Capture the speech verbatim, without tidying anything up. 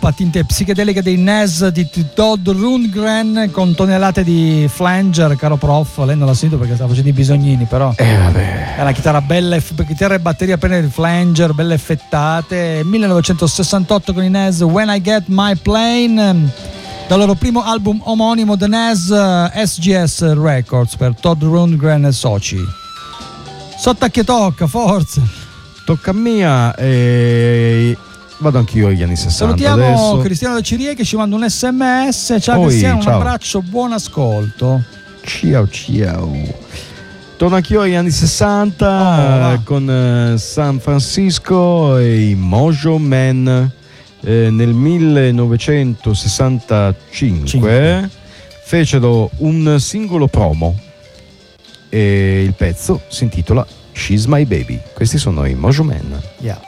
a tinte psichedeliche dei N E S di Todd Rundgren con tonnellate di flanger, caro prof. Lei non l'ha sentito perché stava facendo i bisognini, però eh, vabbè. è una chitarra bella, chitarra e batteria piena di flanger, belle effettate. millenovecentosessantotto con i N E S, When I Get My Plane, dal loro primo album omonimo The N E S, S G S Records per Todd Rundgren e soci. Sotto a che tocca, forza. Tocca a mia e vado anch'io agli anni sessanta. Salutiamo adesso. Cristiano da Cirie che ci manda un sms. Ciao Oi, Cristiano, un ciao. abbraccio, buon ascolto. Ciao ciao. Torno anch'io agli anni sessanta Oh, con eh, San Francisco e i Mojo Man. Eh, nel millenovecentosessantacinque Cinque. fecero un singolo promo e il pezzo si intitola She's My Baby. Questi sono i Mojo Man. Yeah.